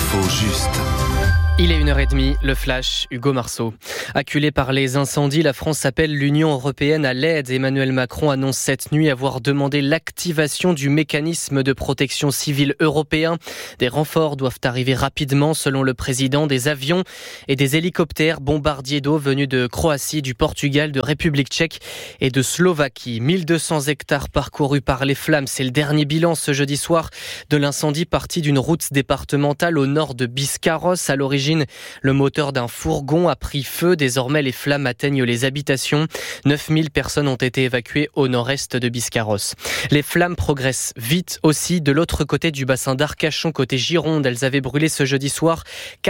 L'info juste. Il est 1h30, le flash, Hugo Marceau. Acculé par les incendies, la France appelle l'Union européenne à l'aide. Emmanuel Macron annonce cette nuit avoir demandé l'activation du mécanisme de protection civile européen. Des renforts doivent arriver rapidement, selon le président. Des avions et des hélicoptères bombardiers d'eau venus de Croatie, du Portugal, de République tchèque et de Slovaquie. 1200 hectares parcourus par les flammes. C'est le dernier bilan ce jeudi soir de l'incendie parti d'une route départementale au nord de Biscarrosse. À l'origine, le moteur d'un fourgon a pris feu. Désormais, les flammes atteignent les habitations. 9000 personnes ont été évacuées au nord-est de Biscarrosse. Les flammes progressent vite aussi de l'autre côté du bassin d'Arcachon, côté Gironde. Elles avaient brûlé ce jeudi soir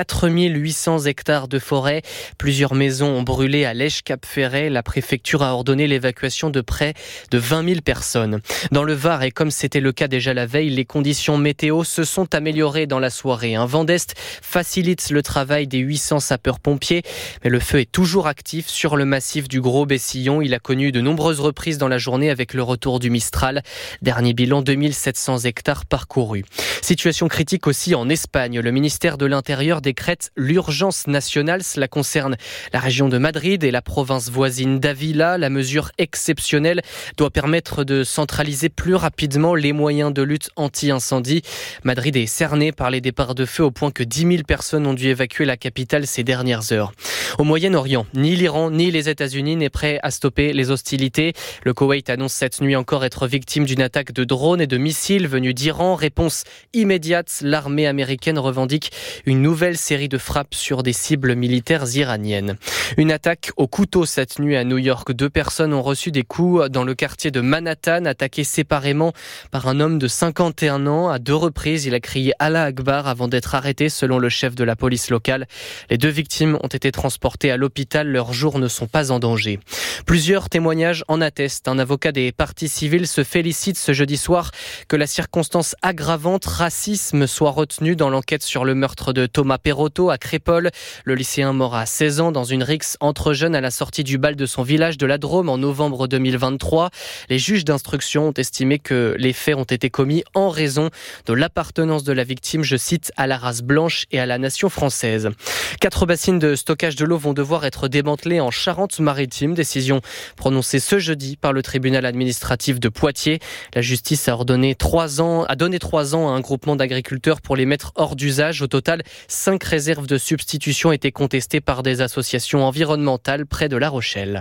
4800 hectares de forêt. Plusieurs maisons ont brûlé à Lèche-Cap-Ferret. La préfecture a ordonné l'évacuation de près de 20 000 personnes. Dans le Var, et comme c'était le cas déjà la veille, les conditions météo se sont améliorées dans la soirée. Un vent d'est facilite le travail des 800 sapeurs-pompiers, mais le feu est toujours actif sur le massif du Gros-Bessillon. Il a connu de nombreuses reprises dans la journée avec le retour du Mistral. Dernier bilan, 2700 hectares parcourus. Situation critique aussi en Espagne. Le ministère de l'Intérieur décrète l'urgence nationale. Cela concerne la région de Madrid et la province voisine d'Ávila. La mesure exceptionnelle doit permettre de centraliser plus rapidement les moyens de lutte anti-incendie. Madrid est cerné par les départs de feu au point que 10 000 personnes ont dû évacuer la capitale ces dernières heures. Au Moyen-Orient, ni l'Iran ni les États-Unis n'est prêt à stopper les hostilités. Le Koweït annonce cette nuit encore être victime d'une attaque de drones et de missiles venus d'Iran. Réponse immédiate, l'armée américaine revendique une nouvelle série de frappes sur des cibles militaires iraniennes. Une attaque au couteau cette nuit à New York. 2 personnes ont reçu des coups dans le quartier de Manhattan, attaquées séparément par un homme de 51 ans. À 2 reprises, il a crié Allah Akbar avant d'être arrêté, selon le chef de la police locale. Les 2 victimes ont été transportées à l'hôpital. Leurs jours ne sont pas en danger. Plusieurs témoignages en attestent. Un avocat des parties civiles se félicite ce jeudi soir que la circonstance aggravante racisme soit retenue dans l'enquête sur le meurtre de Thomas Perotto à Crépol. Le lycéen mort à 16 ans dans une rixe entre jeunes à la sortie du bal de son village de la Drôme en novembre 2023. Les juges d'instruction ont estimé que les faits ont été commis en raison de l'appartenance de la victime, je cite, à la race blanche et à la nation française. 4 bassines de stockage de l'eau vont devoir être démantelées en Charente-Maritime. Décision prononcée ce jeudi par le tribunal administratif de Poitiers. La justice a donné 3 ans à un groupement d'agriculteurs pour les mettre hors d'usage. Au total, 5 réserves de substitution étaient contestées par des associations environnementales près de La Rochelle.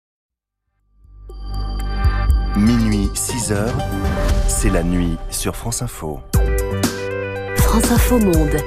Minuit 6h, c'est la nuit sur France Info. France Info Monde.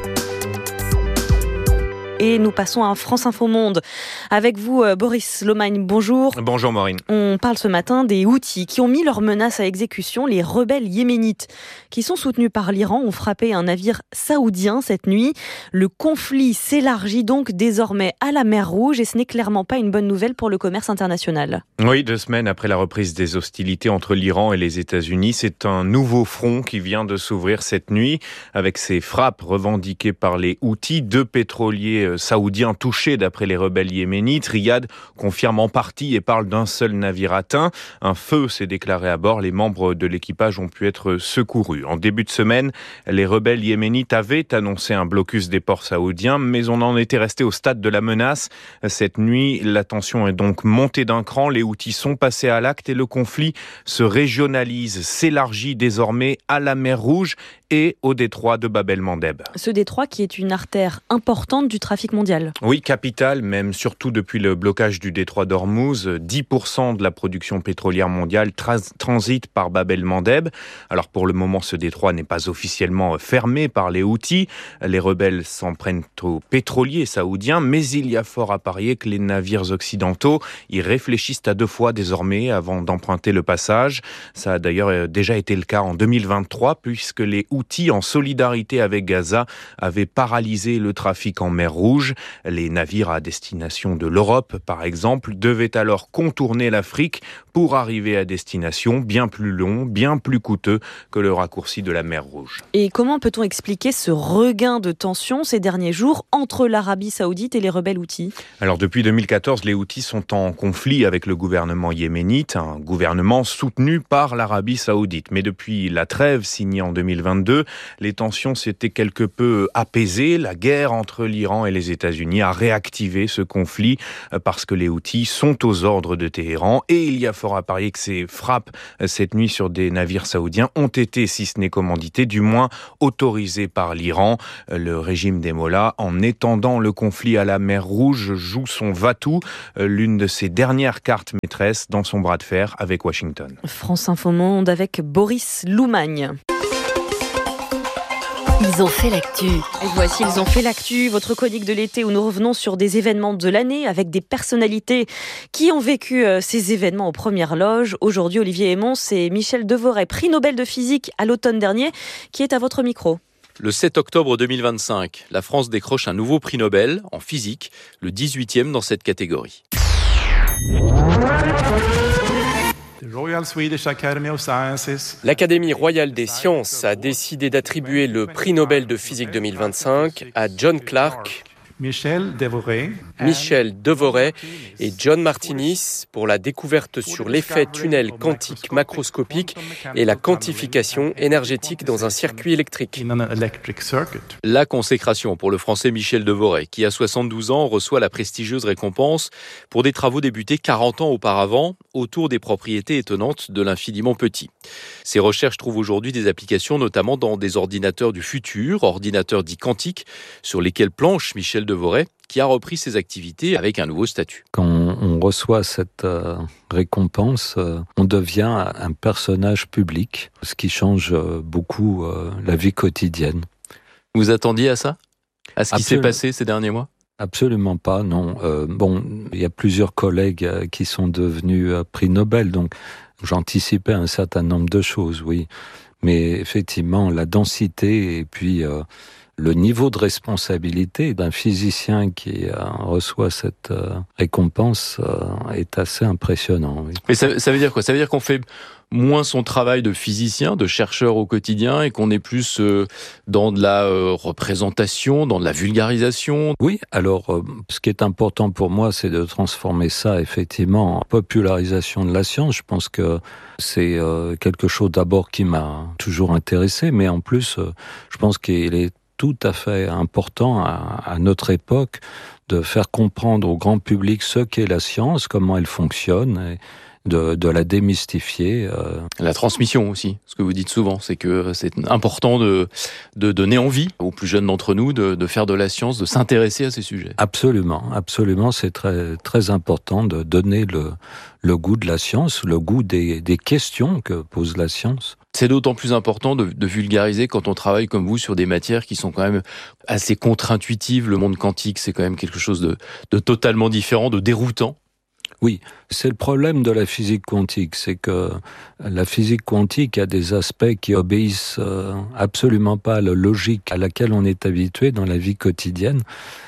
Et nous passons à France Info Monde. Avec vous, Boris Lomagne, bonjour. Bonjour Maureen. On parle ce matin des Houthis qui ont mis leurs menaces à exécution. Les rebelles yéménites qui sont soutenus par l'Iran ont frappé un navire saoudien cette nuit. Le conflit s'élargit donc désormais à la mer Rouge et ce n'est clairement pas une bonne nouvelle pour le commerce international. Oui, 2 semaines après la reprise des hostilités entre l'Iran et les États-Unis, c'est un nouveau front qui vient de s'ouvrir cette nuit avec ces frappes revendiquées par les Houthis. 2 pétroliers saoudiens touchés d'après les rebelles yéménites. Riyad confirme en partie et parle d'un seul navire atteint. Un feu s'est déclaré à bord. Les membres de l'équipage ont pu être secourus. En début de semaine, les rebelles yéménites avaient annoncé un blocus des ports saoudiens, mais on en était resté au stade de la menace. Cette nuit, la tension est donc montée d'un cran. Les Houthis sont passés à l'acte et le conflit se régionalise, s'élargit désormais à la mer Rouge et au détroit de Bab el-Mandeb. Ce détroit qui est une artère importante du trafic mondial. Oui, capitale, même surtout depuis le blocage du détroit d'Ormuz. 10% de la production pétrolière mondiale transite par Bab el-Mandeb. Alors pour le moment, ce détroit n'est pas officiellement fermé par les Houthis. Les rebelles s'en prennent aux pétroliers saoudiens, mais il y a fort à parier que les navires occidentaux y réfléchissent à 2 fois désormais avant d'emprunter le passage. Ça a d'ailleurs déjà été le cas en 2023, puisque les Houthis, en solidarité avec Gaza, avaient paralysé le trafic en mer Rouge. Les navires à destination de l'Europe, par exemple, devaient alors contourner l'Afrique pour arriver à destination, bien plus long, bien plus coûteux que le raccourci de la mer Rouge. Et comment peut-on expliquer ce regain de tension ces derniers jours entre l'Arabie Saoudite et les rebelles Houthis ? Alors depuis 2014, les Houthis sont en conflit avec le gouvernement yéménite, un gouvernement soutenu par l'Arabie Saoudite. Mais depuis la trêve signée en 2022, 2022. Les tensions s'étaient quelque peu apaisées. La guerre entre l'Iran et les États-Unis a réactivé ce conflit parce que les Houthis sont aux ordres de Téhéran et il y a fort à parier que ces frappes cette nuit sur des navires saoudiens ont été, si ce n'est commandité, du moins autorisées par l'Iran. Le régime des Mollahs, en étendant le conflit à la mer Rouge, joue son va-tout, l'une de ses dernières cartes maîtresses dans son bras de fer avec Washington. France Info Monde avec Boris Loumagne. Ils ont fait l'actu. Et voici, ils ont fait l'actu, votre chronique de l'été où nous revenons sur des événements de l'année avec des personnalités qui ont vécu ces événements aux premières loges. Aujourd'hui, Olivier Hémon, c'est Michel Devoret, prix Nobel de physique à l'automne dernier, qui est à votre micro. Le 7 octobre 2025, la France décroche un nouveau prix Nobel en physique, le 18e dans cette catégorie. L'Académie royale des sciences a décidé d'attribuer le prix Nobel de physique 2025 à John Clarke, Michel Devoret et John Martinis pour la découverte sur l'effet tunnel quantique macroscopique et la quantification énergétique dans un circuit électrique. La consécration pour le Français Michel Devoret, qui à 72 ans reçoit la prestigieuse récompense pour des travaux débutés 40 ans auparavant autour des propriétés étonnantes de l'infiniment petit. Ces recherches trouvent aujourd'hui des applications notamment dans des ordinateurs du futur, ordinateurs dits quantiques, sur lesquels planche Michel Devoret, qui a repris ses activités avec un nouveau statut. Quand on reçoit cette récompense, on devient un personnage public, ce qui change beaucoup la vie quotidienne. Vous attendiez à ça ? À ce qui s'est passé ces derniers mois ? Absolument pas, non. Il y a plusieurs collègues qui sont devenus prix Nobel, donc j'anticipais un certain nombre de choses, oui. Mais effectivement, la densité et puis le niveau de responsabilité d'un physicien qui reçoit cette récompense est assez impressionnant. Oui. Mais ça veut dire quoi ? Ça veut dire qu'on fait moins son travail de physicien, de chercheur au quotidien et qu'on est plus dans de la représentation, dans de la vulgarisation. Oui, alors ce qui est important pour moi, c'est de transformer ça effectivement en popularisation de la science. Je pense que c'est quelque chose d'abord qui m'a toujours intéressé, mais en plus, je pense qu'il est tout à fait important à notre époque de faire comprendre au grand public ce qu'est la science, comment elle fonctionne, et de la démystifier. La transmission aussi, ce que vous dites souvent, c'est que c'est important de donner envie aux plus jeunes d'entre nous de faire de la science, de s'intéresser à ces sujets. Absolument, c'est très, très important de donner le goût de la science, le goût des questions que pose la science. C'est d'autant plus important de vulgariser quand on travaille comme vous sur des matières qui sont quand même assez contre-intuitives. Le monde quantique, c'est quand même quelque chose de totalement différent, de déroutant. Oui, c'est le problème de la physique quantique, c'est que la physique quantique a des aspects qui obéissent absolument pas à la logique à laquelle on est habitué dans la vie quotidienne.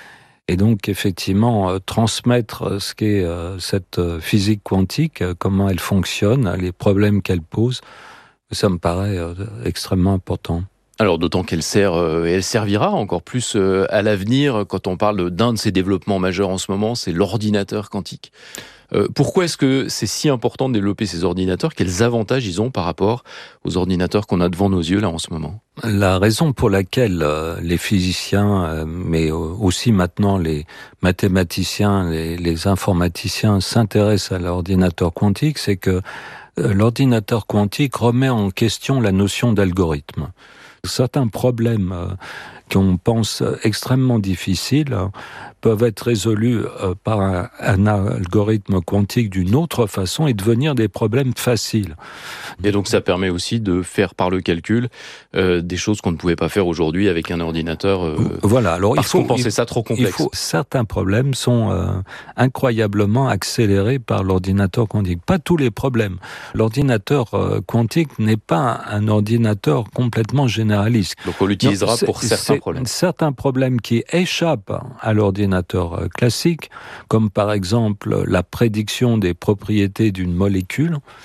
Et donc, effectivement, transmettre ce qu'est cette physique quantique, comment elle fonctionne, les problèmes qu'elle pose, ça me paraît extrêmement important. Alors d'autant qu'elle sert et elle servira encore plus à l'avenir quand on parle d'un de ces développements majeurs en ce moment, c'est l'ordinateur quantique. Pourquoi est-ce que c'est si important de développer ces ordinateurs ? Quels avantages ils ont par rapport aux ordinateurs qu'on a devant nos yeux là en ce moment ? La raison pour laquelle les physiciens, mais aussi maintenant les mathématiciens, les informaticiens s'intéressent à l'ordinateur quantique, c'est que l'ordinateur quantique remet en question la notion d'algorithme. Certains problèmes qu'on pense extrêmement difficiles peuvent être résolus par un algorithme quantique d'une autre façon et devenir des problèmes faciles. Et donc ça permet aussi de faire par le calcul des choses qu'on ne pouvait pas faire aujourd'hui avec un ordinateur. Voilà. Alors parce qu'on pensait ça trop complexe. Certains problèmes sont incroyablement accélérés par l'ordinateur quantique. Pas tous les problèmes. L'ordinateur quantique n'est pas un ordinateur complètement généraliste. Donc on l'utilisera pour certains problèmes. Certains problèmes qui échappent à l'ordinateur classique, comme par exemple la prédiction des propriétés d'une molécule,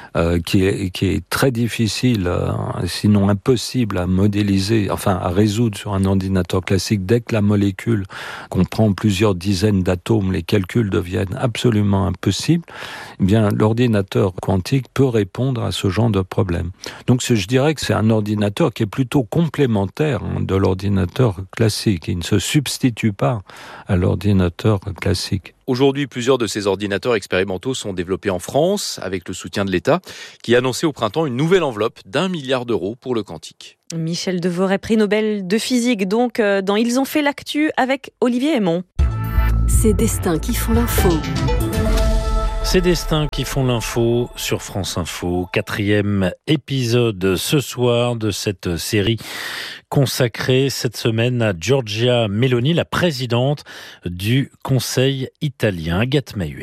qui est très difficile, sinon impossible à modéliser, enfin à résoudre sur un ordinateur classique. Dès que la molécule comprend plusieurs dizaines d'atomes, les calculs deviennent absolument impossibles. Eh bien, l'ordinateur quantique peut répondre à ce genre de problème. Donc, je dirais que c'est un ordinateur qui est plutôt complémentaire de l'ordinateur classique. Il ne se substitue pas à l'ordinateur classique. Aujourd'hui, plusieurs de ces ordinateurs expérimentaux sont développés en France avec le soutien de l'État qui a annoncé au printemps une nouvelle enveloppe d'1 milliard d'euros pour le quantique. Michel Devoret, prix Nobel de physique, donc dans Ils ont fait l'actu avec Olivier Aymon. Ces destins qui font l'info. Ces destins qui font l'info sur France Info, 4e épisode ce soir de cette série consacrée cette semaine à Giorgia Meloni, la présidente du Conseil italien. Agathe Mahuet.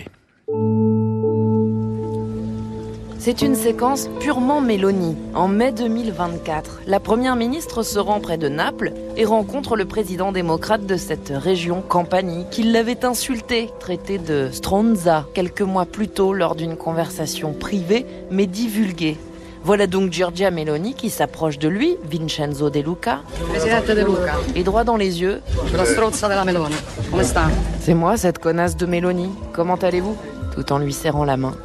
C'est une séquence purement Meloni. En mai 2024, la première ministre se rend près de Naples et rencontre le président démocrate de cette région, Campanie, qui l'avait insulté, traité de stronza quelques mois plus tôt lors d'une conversation privée mais divulguée. Voilà donc Giorgia Meloni qui s'approche de lui, Vincenzo De Luca. Presidente De Luca. Et droit dans les yeux. La strozza della Meloni. Come sta? C'est moi, cette connasse de Meloni. Comment allez-vous ? Tout en lui serrant la main.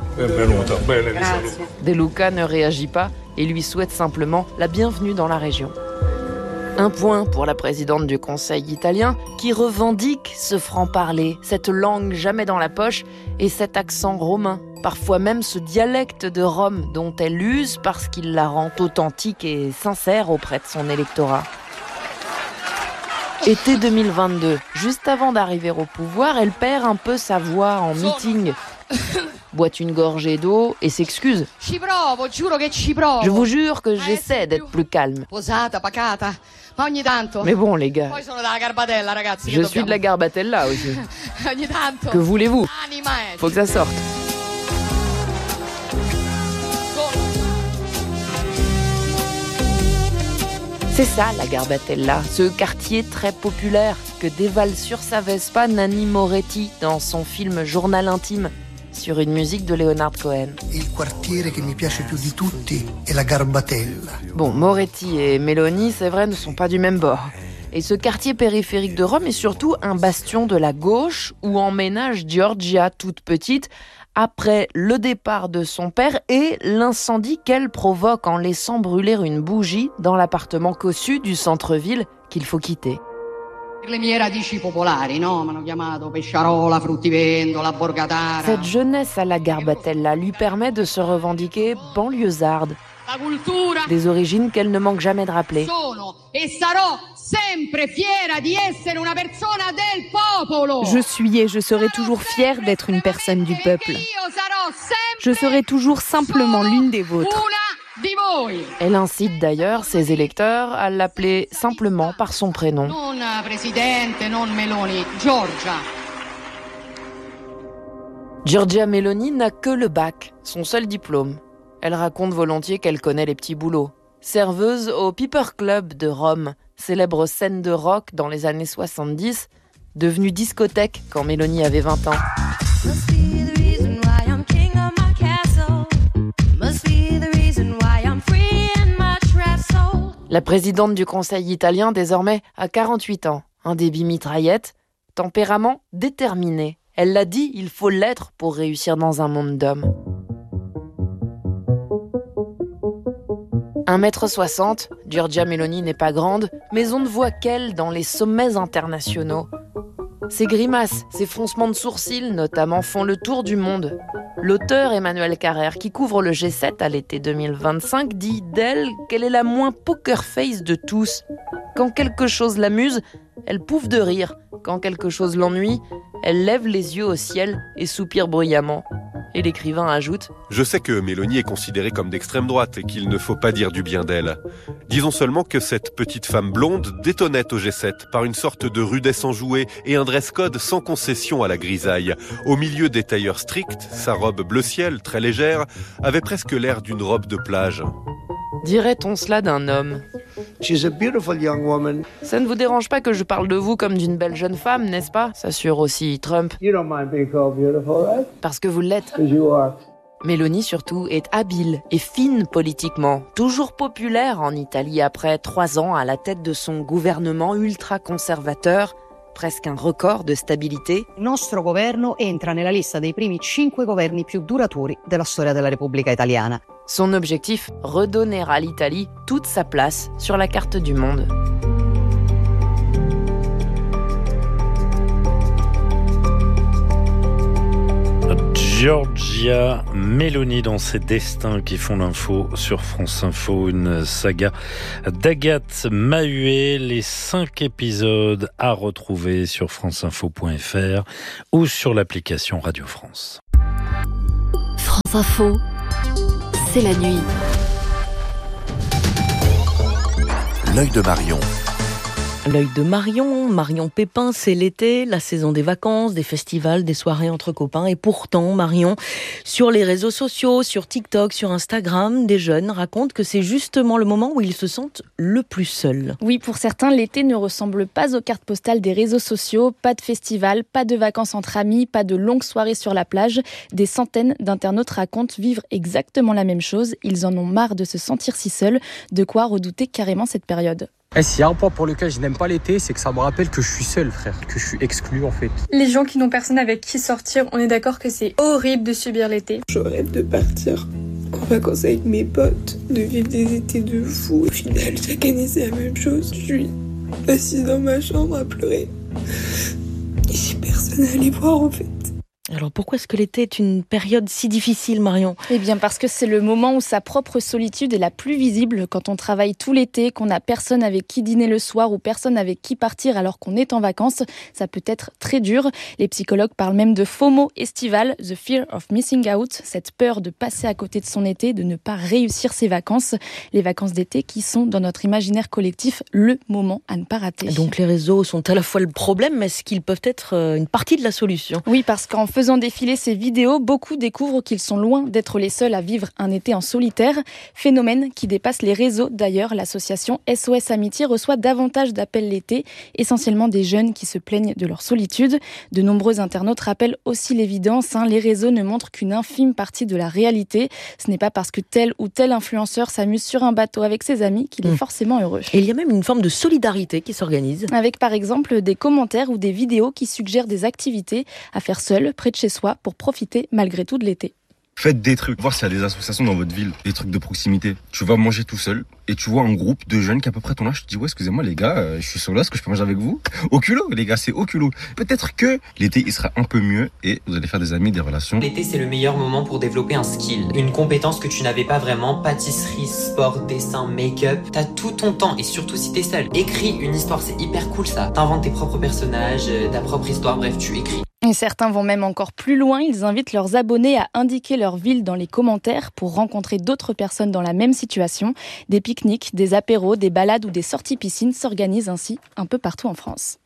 De Luca ne réagit pas et lui souhaite simplement la bienvenue dans la région. Un point pour la présidente du Conseil italien qui revendique ce franc-parler, cette langue jamais dans la poche et cet accent romain, parfois même ce dialecte de Rome dont elle use parce qu'il la rend authentique et sincère auprès de son électorat. Été 2022, juste avant d'arriver au pouvoir, elle perd un peu sa voix en meeting. Boit une gorgée d'eau et s'excuse. Je vous jure que j'essaie d'être plus calme. Mais bon, les gars, je suis de la Garbatella aussi. Que voulez-vous ? Faut que ça sorte. C'est ça, la Garbatella, ce quartier très populaire que dévale sur sa Vespa Nanni Moretti dans son film Journal intime, sur une musique de Leonard Cohen. Il quartiere che mi piace più di tutti è la Garbatella. Bon, Moretti et Meloni, c'est vrai, ne sont pas du même bord. Et ce quartier périphérique de Rome est surtout un bastion de la gauche où emménage Giorgia, toute petite, après le départ de son père et l'incendie qu'elle provoque en laissant brûler une bougie dans l'appartement cossu du centre-ville qu'il faut quitter. Cette jeunesse à la Garbatella lui permet de se revendiquer banlieusarde, des origines qu'elle ne manque jamais de rappeler. Je suis et je serai toujours fière d'être une personne du peuple. Je serai toujours simplement l'une des vôtres. Elle incite d'ailleurs ses électeurs à l'appeler simplement par son prénom. Giorgia Meloni n'a que le bac, son seul diplôme. Elle raconte volontiers qu'elle connaît les petits boulots. Serveuse au Piper Club de Rome, célèbre scène de rock dans les années 70, devenue discothèque quand Meloni avait 20 ans. La présidente du Conseil italien, désormais, a 48 ans. Un débit mitraillette, tempérament déterminé. Elle l'a dit, il faut l'être pour réussir dans un monde d'hommes. 1m60, Giorgia Meloni n'est pas grande, mais on ne voit qu'elle dans les sommets internationaux. Ses grimaces, ses froncements de sourcils notamment font le tour du monde. L'auteur Emmanuel Carrère, qui couvre le G7 à l'été 2025, dit d'elle qu'elle est la moins poker face de tous. Quand quelque chose l'amuse, elle pouffe de rire. Quand quelque chose l'ennuie, elle lève les yeux au ciel et soupire bruyamment. Et l'écrivain ajoute « Je sais que Meloni est considérée comme d'extrême droite et qu'il ne faut pas dire du bien d'elle. Disons seulement que cette petite femme blonde détonnait au G7 par une sorte de rudesse enjouée et un dress code sans concession à la grisaille. Au milieu des tailleurs stricts, sa robe bleu ciel, très légère, avait presque l'air d'une robe de plage. » Dirait-on cela d'un homme ? She's a beautiful young woman. Ça ne vous dérange pas que je parle de vous comme d'une belle jeune femme, n'est-ce pas ? S'assure aussi Trump. You don't mind being called beautiful, right? Parce que vous l'êtes. Because you are. Meloni surtout est habile et fine politiquement, toujours populaire en Italie après 3 ans à la tête de son gouvernement ultra-conservateur, presque un record de stabilité. Il nostro governo entra nella lista dei primi 5 governi più duraturi della storia della Repubblica Italiana. Son objectif, redonner à l'Italie toute sa place sur la carte du monde. Giorgia Meloni dans ses destins qui font l'info sur France Info, une saga d'Agathe Mahuet. Les 5 épisodes à retrouver sur franceinfo.fr ou sur l'application Radio France. France Info, c'est la nuit. L'œil de Marion. L'œil de Marion, Marion Pépin, c'est l'été, la saison des vacances, des festivals, des soirées entre copains. Et pourtant, Marion, sur les réseaux sociaux, sur TikTok, sur Instagram, des jeunes racontent que c'est justement le moment où ils se sentent le plus seuls. Oui, pour certains, l'été ne ressemble pas aux cartes postales des réseaux sociaux. Pas de festival, pas de vacances entre amis, pas de longues soirées sur la plage. Des centaines d'internautes racontent vivre exactement la même chose. Ils en ont marre de se sentir si seuls, de quoi redouter carrément cette période. S'il y a un point pour lequel je n'aime pas l'été, c'est que ça me rappelle que je suis seul, frère, que je suis exclu en fait. Les gens qui n'ont personne avec qui sortir, on est d'accord que c'est horrible de subir l'été. Je rêve de partir en vacances avec mes potes, de vivre des étés de fou. Au final, chaque année c'est la même chose. Je suis assise dans ma chambre à pleurer. Et j'ai personne à aller voir en fait. Alors pourquoi est-ce que l'été est une période si difficile, Marion ? Eh bien parce que c'est le moment où sa propre solitude est la plus visible. Quand on travaille tout l'été, qu'on n'a personne avec qui dîner le soir ou personne avec qui partir alors qu'on est en vacances, ça peut être très dur. Les psychologues parlent même de FOMO estival, the fear of missing out, cette peur de passer à côté de son été, de ne pas réussir ses vacances. Les vacances d'été qui sont dans notre imaginaire collectif le moment à ne pas rater. Donc les réseaux sont à la fois le problème, mais est-ce qu'ils peuvent être une partie de la solution ? Oui, parce qu'en faisant défiler ces vidéos, beaucoup découvrent qu'ils sont loin d'être les seuls à vivre un été en solitaire. Phénomène qui dépasse les réseaux. D'ailleurs, l'association SOS Amitié reçoit davantage d'appels l'été, essentiellement des jeunes qui se plaignent de leur solitude. De nombreux internautes rappellent aussi l'évidence, les réseaux ne montrent qu'une infime partie de la réalité. Ce n'est pas parce que tel ou tel influenceur s'amuse sur un bateau avec ses amis qu'il est forcément heureux. Et il y a même une forme de solidarité qui s'organise. Avec par exemple des commentaires ou des vidéos qui suggèrent des activités à faire seul, près de chez soi, pour profiter malgré tout de l'été. Faites des trucs, voir s'il y a des associations dans votre ville, des trucs de proximité. Tu vas manger tout seul et tu vois un groupe de jeunes qui à peu près ton âge, tu te dis ouais excusez-moi les gars, je suis solo, est-ce que je peux manger avec vous ? Au culot les gars, c'est au culot. Peut-être que l'été il sera un peu mieux et vous allez faire des amis, des relations. L'été c'est le meilleur moment pour développer un skill, une compétence que tu n'avais pas vraiment, pâtisserie, sport, dessin, make-up. T'as tout ton temps et surtout si t'es seul. Écris une histoire, c'est hyper cool ça. T'inventes tes propres personnages, ta propre histoire, bref tu écris. Et certains vont même encore plus loin, ils invitent leurs abonnés à indiquer leur ville dans les commentaires pour rencontrer d'autres personnes dans la même situation. Des pique-niques, des apéros, des balades ou des sorties piscines s'organisent ainsi un peu partout en France.